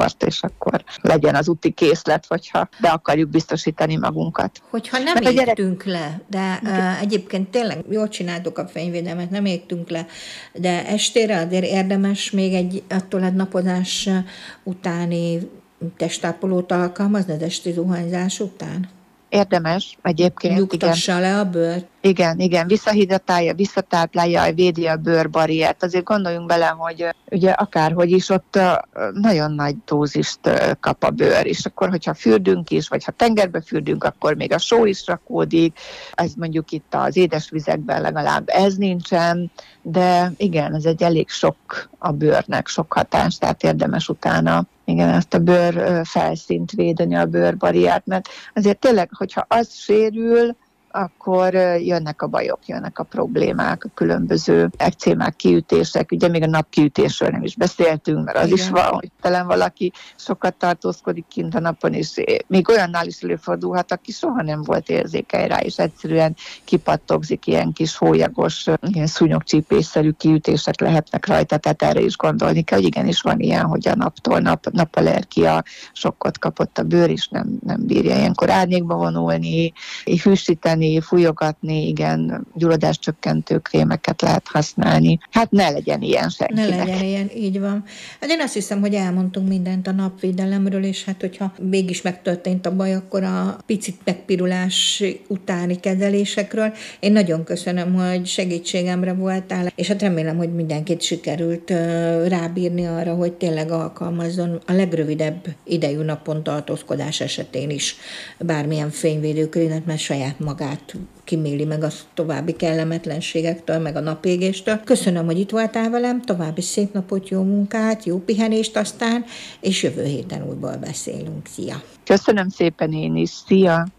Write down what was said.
zavart, és akkor legyen az úti készlet, hogyha be akarjuk biztosítani magunkat. Hogyha nem égtünk le, de egyébként tényleg jól csináltuk a fényvédelmet, nem égtünk le, de estére azért érdemes még attól a napozás utáni testápolót alkalmazni az esti zuhanyzás után? Érdemes egyébként. Nyugtassa le a bőrt. Igen, visszahidratálja, visszatáplálja, védi a bőrbariert. Azért gondoljunk bele, hogy ugye akárhogy is ott nagyon nagy dózist kap a bőr, és akkor, hogyha fürdünk is, vagy ha tengerbe fürdünk, akkor még a só is rakódik. Ez mondjuk itt az édesvizekben legalább ez nincsen, de igen, ez egy elég sok a bőrnek, sok hatás, tehát érdemes utána ezt a bőr felszínt védeni, a bőrbariert, mert azért tényleg, hogyha az sérül, akkor jönnek a bajok, jönnek a problémák, a különböző ekcémák, kiütések, ugye még a napkiütésről nem is beszéltünk, mert az is van, hogy talán valaki sokat tartózkodik kint a napon, és még olyannál is előfordulhat, aki soha nem volt érzékeny rá, és egyszerűen kipattogzik, ilyen kis hólyagos, ilyen szúnyogcsípésszerű kiütések lehetnek rajta, tehát erre is gondolni kell, hogy igenis van ilyen, hogy a naptól napallergia sokkot kapott a bőr, és nem bírja ilyenkor árnyékba vonulni, hűsíteni, fújogatni, igen, gyulladáscsökkentő krémeket lehet használni. Hát ne legyen ilyen senkinek. Ne legyen ilyen, így van. Hát én azt hiszem, hogy elmondtunk mindent a napvédelemről, és hát hogyha mégis megtörtént a baj, akkor a picit megpirulás utáni kezelésekről. Én nagyon köszönöm, hogy segítségemre voltál, és hát remélem, hogy mindenkit sikerült rábírni arra, hogy tényleg alkalmazzon a legrövidebb idejű napon tartózkodás esetén is bármilyen fényvédőkrémet, mert saját magát kiméli meg a további kellemetlenségektől, meg a napégéstől. Köszönöm, hogy itt voltál velem, további szép napot, jó munkát, jó pihenést aztán, és jövő héten újból beszélünk. Szia! Köszönöm szépen én is, szia!